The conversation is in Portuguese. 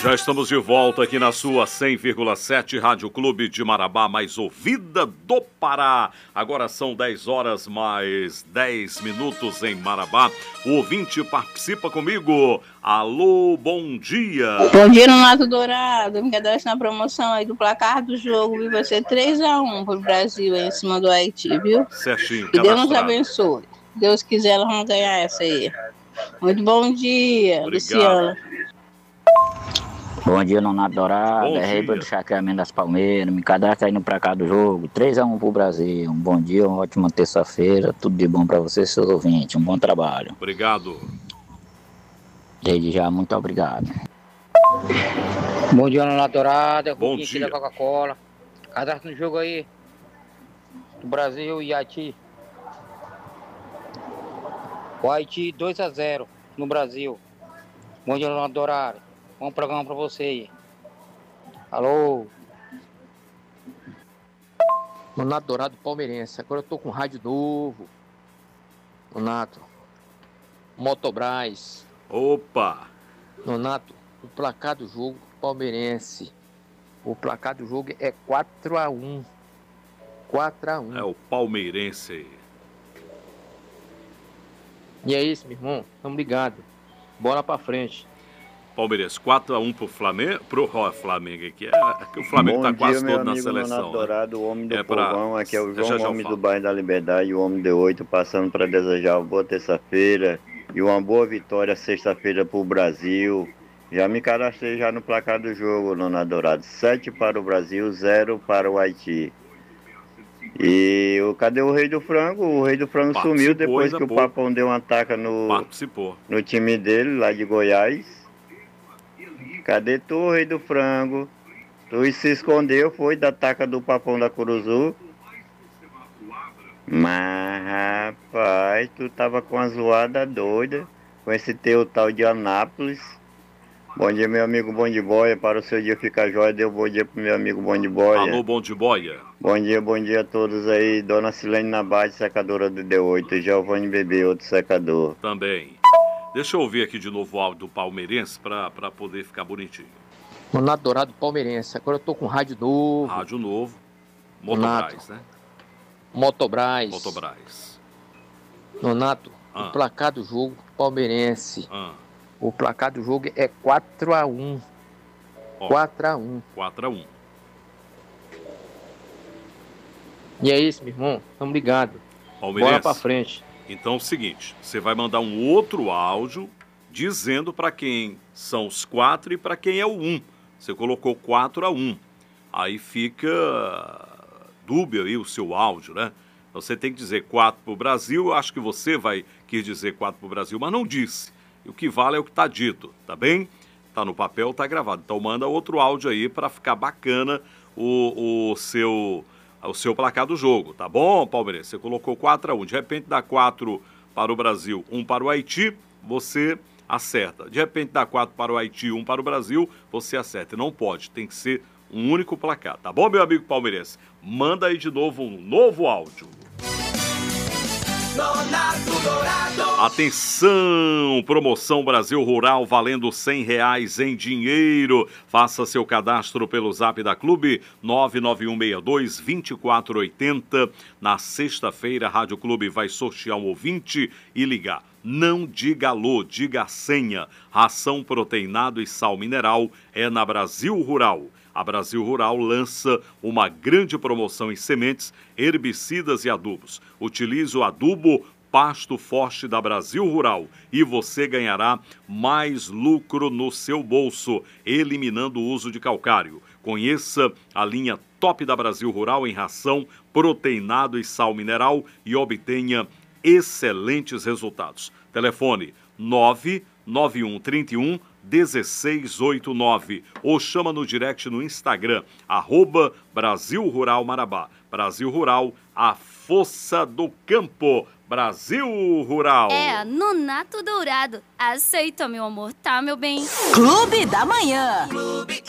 Já estamos de volta aqui na sua 100,7 Rádio Clube de Marabá, mais ouvida do Pará. Agora são 10 horas mais 10 minutos em Marabá. O ouvinte participa comigo. Alô, bom dia. Bom dia, Nonato Dourado. Me cadastro na promoção aí do placar do jogo. E vai ser 3-1 pro Brasil aí em cima do Haiti, viu? Certinho, Que Deus nos cadastrado. abençoe. Se Deus quiser, nós vamos ganhar essa aí. Muito bom dia, Obrigado. Luciana. Bom dia, Nonato Dourado. Bom É Rei dia. do Chacramento das Palmeiras. Me cadastra aí no pra cá do jogo. 3-1 pro Brasil. Um bom dia, uma ótima terça-feira. Tudo de bom pra você, seus ouvintes. Um bom trabalho. Obrigado. Desde já, muito obrigado. Bom dia, Nonato Dourado. É Bom Ruquinho aqui dia. da Coca-Cola. Cadastro no jogo aí do Brasil e Haiti. O Haiti 2-0 no Brasil. Bom dia, Nonato Dourado. Bom programa pra você aí. Alô? Nonato Dourado palmeirense. Agora eu tô com rádio novo. Nonato. Motobras. Opa. Nonato, o placar do jogo palmeirense. O placar do jogo é 4-1. 4-1. É o palmeirense aí. E é isso, meu irmão. Tamo ligado. Bola pra frente. Palmeirense 4-1 pro Flamengo. Flamengo aqui. Que o Flamengo tá quase todo na seleção. Nonato Dourado, o homem do pra- povão. Aqui é o Já João, já homem falo. do bairro da Liberdade, o homem de 8, passando para desejar uma boa terça-feira e uma boa vitória sexta-feira pro Brasil. Já me cadastrei já no placar do jogo, Nonato Dourado. 7 para o Brasil, 0 para o Haiti. E cadê o Rei do Frango? O Rei do Frango Participou sumiu depois ainda que o pouco. Papão deu uma taca Participou. no time dele, lá de Goiás. Cadê tu, Rei do Frango? Tu se escondeu, foi da taca do Papão da Curuzu. Mas, rapaz, tu tava com uma zoada doida com esse teu tal de Anápolis. Bom dia, meu amigo Bom de Boia. Para o seu dia ficar jóia, deu bom dia pro meu amigo Bom de Boia. Alô, bom de boia. Bom dia a todos aí. Dona Silene Nabate, secadora do D8. Giovanni Bebê, outro secador. Também. Deixa eu ouvir aqui de novo o áudio do palmeirense pra poder ficar bonitinho. Nonato Dourado palmeirense. Agora eu tô com rádio novo. Rádio novo. Motobras, né? Motobras. Motobras. Nonato, Ah. o placar do jogo palmeirense. Ah, O placar do jogo é 4-1. Ó. 4-1. 4-1. E é isso, meu irmão. Tamo ligado. Palmeirense. Bola pra frente. Então é o seguinte, você vai mandar um outro áudio dizendo para quem são os 4 e para quem é o 1. Você colocou 4-1. Aí fica dúbio aí o seu áudio, né? Você tem que dizer 4 pro Brasil. Eu acho que você quis dizer 4 pro Brasil, mas não disse. E o que vale é o que está dito, tá bem? Tá no papel, tá gravado. Então manda outro áudio aí para ficar bacana o seu placar do jogo, tá bom, Palmeirense? Você colocou 4-1. De repente dá 4 para o Brasil, 1 para o Haiti, você acerta. De repente dá 4 para o Haiti, 1 para o Brasil, você acerta. Não pode, tem que ser um único placar, tá bom, meu amigo palmeirense? Manda aí de novo um novo áudio. Nonato Dourado. Atenção! Promoção Brasil Rural valendo R$100 em dinheiro. Faça seu cadastro pelo Zap da Clube 99162-2480. Na sexta-feira, a Rádio Clube vai sortear um ouvinte e ligar. Não diga alô, diga a senha. Ração proteinado e sal mineral é na Brasil Rural. A Brasil Rural lança uma grande promoção em sementes, herbicidas e adubos. Utilize o adubo Pasto Forte da Brasil Rural e você ganhará mais lucro no seu bolso, eliminando o uso de calcário. Conheça a linha top da Brasil Rural em ração, proteinado e sal mineral e obtenha excelentes resultados. Telefone 99131-1689 ou chama no direct no Instagram, @Brasil Rural Marabá. Brasil Rural, a força do campo. Brasil Rural. É, Nonato Dourado. Aceita, meu amor, tá, meu bem? Clube da Manhã.